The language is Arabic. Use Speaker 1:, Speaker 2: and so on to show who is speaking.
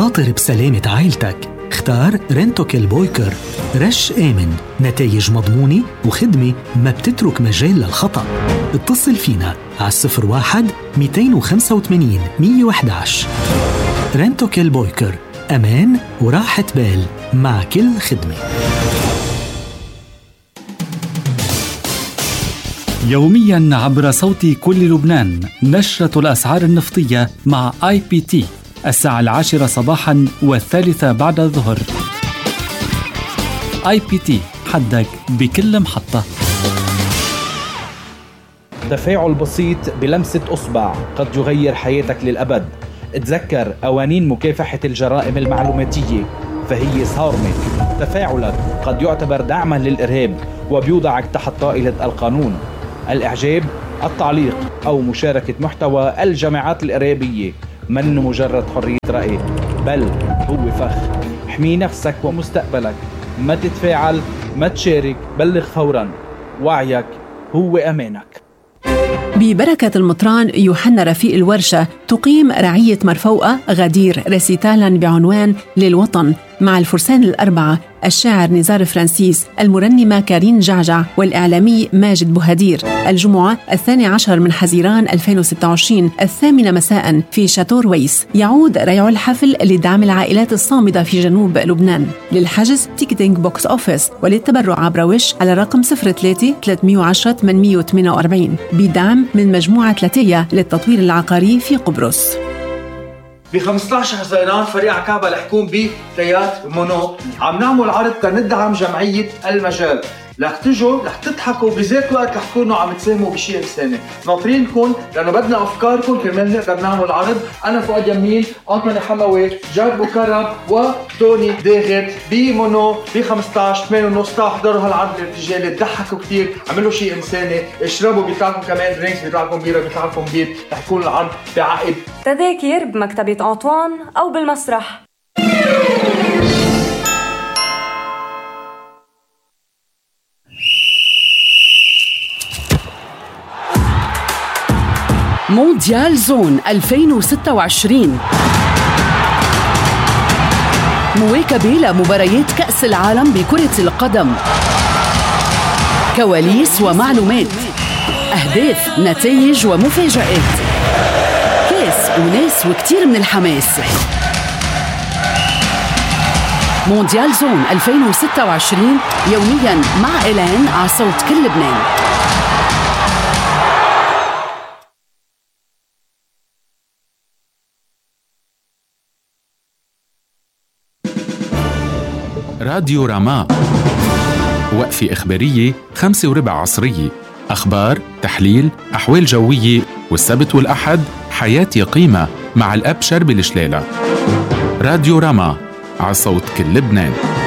Speaker 1: خاطر بسلامة عائلتك اختار رنتوكيل بويكر. رش آمن، نتائج مضمونة وخدمة ما بتترك مجال للخطأ. اتصل فينا على 01-285-111. رنتوكيل بويكر، أمان وراحة بال مع كل خدمة.
Speaker 2: يومياً عبر صوت كل لبنان نشرة الأسعار النفطية مع IPT الساعة 10 صباحاً والثالثة بعد الظهر. IPT، حدك بكل محطة.
Speaker 3: تفاعل بسيط بلمسة أصبع قد يغير حياتك للأبد. تذكر قوانين مكافحة الجرائم المعلوماتية فهي صارمة. تفاعلك قد يعتبر دعماً للإرهاب وبيوضعك تحت طائلة القانون. الإعجاب، التعليق أو مشاركة محتوى الجماعات الإرهابية منه مجرد حرية رأي، بل هو فخ. احمي نفسك ومستقبلك، ما تتفاعل، ما تشارك، بلغ فوراً. وعيك هو أمانك.
Speaker 4: ببركة المطران يوحنا رفيق الورشة تقيم رعية مرفوقة غدير ريسيتالاً بعنوان للوطن مع الفرسان الأربعة، الشاعر نزار فرانسيس، المرنمة كارين جعجع، والإعلامي ماجد بوهدير. الجمعة 12 من حزيران 2026 8 مساء في شاتو رويس. يعود ريع الحفل لدعم العائلات الصامدة في جنوب لبنان. للحجز تيكتينج بوكس أوفيس، وللتبرع عبر وش على رقم 03-310-848 بدعم من مجموعة لاتيا للتطوير العقاري في قبرص.
Speaker 5: ب 15 حزيران فريق عكابة رح يكون بتيات مونو عم نعمل عرض كندعم جمعية المجال. رح تجوا، رح تضحكوا، بذات الوقت رح تكونوا عم تساهموا بشيء إنساني. ناطرينكم لأنه بدنا أفكاركم كرمال نقدر نعمل عرض. أنا فؤاد يمين، أنطوني حموي، جاد بوكرم وتوني داغر بمونو ب 15/8:30. احضروا هالعرض الارتجالي، تضحكوا كتير، عملوا شيء إنساني، اشربوا، بيطلعكم كمان درينكس، بيطلعكم بيرة، بيطلعكم بيت. رح يكون العرض بعقد.
Speaker 6: تذاكر بمكتبة أنطوان أو بالمسرح.
Speaker 7: مونديال زون 2026، مواكبة لمباريات كأس العالم بكرة القدم، كواليس ومعلومات، أهداف، نتائج ومفاجآت، كاس وناس وكتير من الحماس. مونديال زون 2026 يومياً مع إيلان على صوت كل لبنان.
Speaker 8: راديو راما، وقفة إخبارية 5:15 عصرية، أخبار، تحليل، أحوال جوية، والسبت والأحد حياتي قيمة مع الأب شربي الشلالة. راديو راما على صوت كل لبنان.